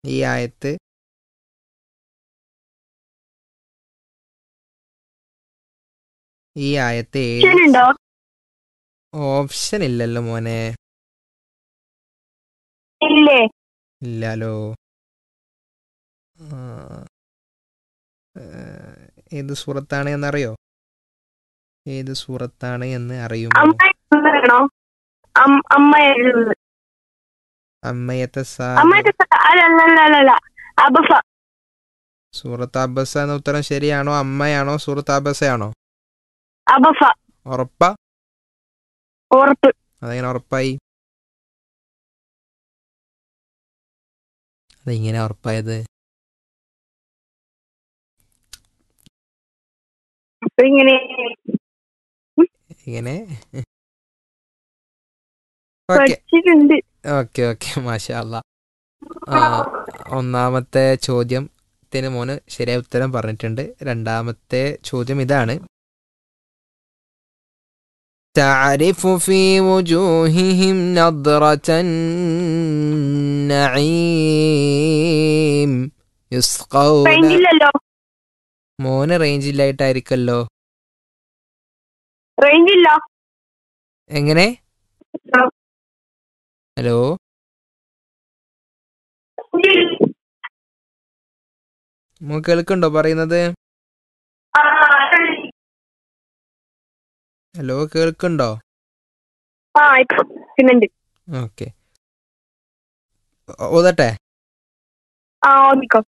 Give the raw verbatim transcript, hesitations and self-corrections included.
ഈ ആയത്ത് ഈ ആയത്ത് ഏത് ഉണ്ടോ ഓപ്ഷൻ ഇല്ലല്ലോ മോനെ. ഇല്ലേ? ഇല്ലാലോ. ആ, ഏഹ്, ഏത് സൂറത്താണ് എന്നറിയോ? ഏത് സൂറത്താണ് എന്ന് അറിയുമോ? അമ്മ വേണോ? അമ്മ അമ്മയത്തെ അമ്മയുടെ അല്ലല്ല അബഫ. സൂറത്ത് അബസ എന്ന ഉത്തരം ശരിയാണോ? അമ്മയാണോ സൂറത്ത് അബസയാണോ? അബഫ. ഉറപ്പാ? ഉറപ്പ്. അതെങ്ങനെ ഉറപ്പായി? അതെങ്ങനെ ഉറപ്പായത്? അപ്പൊ ഇങ്ങനെ ഇങ്ങനെ ഓക്കെ പഠിച്ചിട്ടുണ്ട്. ഓക്കെ ഓക്കെ മാഷാ അല്ലാ. ആ, ഒന്നാമത്തെ ചോദ്യത്തിന് മോന് ശരിയായ ഉത്തരം പറഞ്ഞിട്ടുണ്ട്. രണ്ടാമത്തെ ചോദ്യം ഇതാണ്. تعرف في وجوههم نضرة النعيم يسقون. റേഞ്ചില്ലല്ലോ. മോന് റേഞ്ച് ഇല്ലായിട്ടായിരിക്കല്ലോ. റേഞ്ചില്ല. എങ്ങനെ? ഹലോ, മോ കേൾക്കുന്നുണ്ടോ പറയുന്നത്? ഹലോ, കേൾക്കുന്നുണ്ടോ? ആ ഇപ്പൊ പിന്നുണ്ട്. ഓക്കെ, ഓതട്ടെ. ആ ഓദിക്കോ.